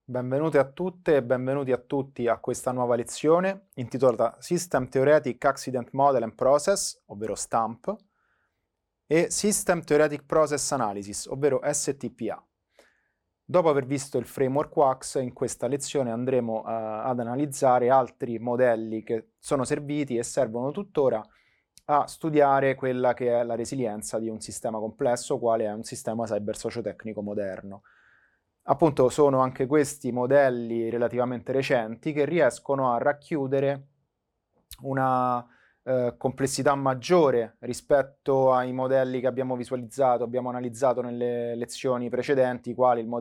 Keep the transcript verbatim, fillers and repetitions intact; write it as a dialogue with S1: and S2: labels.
S1: Benvenute a tutte e benvenuti a tutti a questa nuova lezione intitolata System Theoretic Accident Model and Process, ovvero STAMP, e System Theoretic Process Analysis, ovvero S T P A. Dopo aver visto il framework W A X, in questa lezione andremo uh, ad analizzare altri modelli che sono serviti e servono tuttora a studiare quella che è la resilienza di un sistema complesso, quale è un sistema cybersociotecnico moderno. Appunto sono anche questi modelli relativamente recenti che riescono a racchiudere una eh, complessità maggiore rispetto ai modelli che abbiamo visualizzato, abbiamo analizzato nelle lezioni precedenti, quali il modello